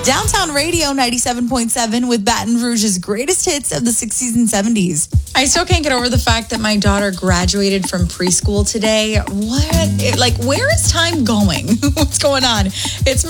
Downtown Radio 97.7 with Baton Rouge's greatest hits of the 60s and 70s. I still can't get over the fact that my daughter graduated from preschool today. Where is time going? What's going on? It's